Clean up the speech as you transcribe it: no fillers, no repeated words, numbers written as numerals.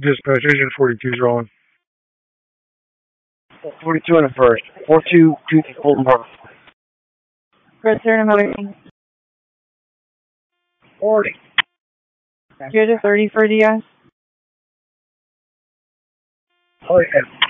Dispatch, Agent 42's rolling. 42 in the first. 42, Fulton Park. Red Stern, I'm waiting. 40. Here's a 30 for DS. Oh, yeah.